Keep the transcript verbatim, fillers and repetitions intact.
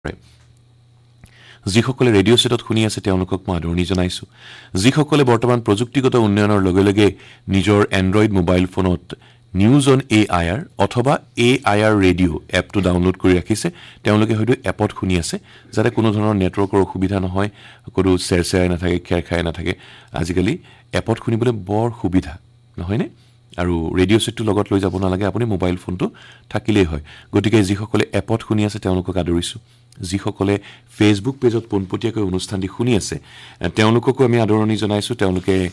যিসকলে ৰেডিঅ' সেটত শুনি আছে তেওঁলোকক মই আদৰণি জনাইছো যিসকলে বৰ্তমান প্ৰযুক্তিগত উন্নয়নৰ লগে লগে নিজৰ এন্ড্ৰইড মোবাইল ফোনত নিউজ অন এআইআৰ অথবা এআইআৰ ৰেডিঅ' এপটো ডাউনলোড কৰি ৰাখিছে তেওঁলোকে হয়তো এপত শুনি আছে যাতে কোনো ধৰণৰ নেটৱৰ্কৰ অসুবিধা নহয় কোনো চেৰচেৰাই নাথাকে খেৰ খাই নাথাকে আজিকালি এপত শুনিবলৈ বৰ সুবিধা নহয়নে আৰু ৰেডিঅ' সেটটো লগত লৈ যাব নালাগে আপুনি মোবাইল ফোনটো থাকিলেই হয় গতিকে যিসকলে এপত শুনি আছে তেওঁলোকক আদৰিছো যিসকলে ফেসবুক পেজত পোনপটীয়াকৈ অনুষ্ঠানটি শুনি আছে তেওঁলোককো আমি আদৰণি জনাইছো তেওঁলোকে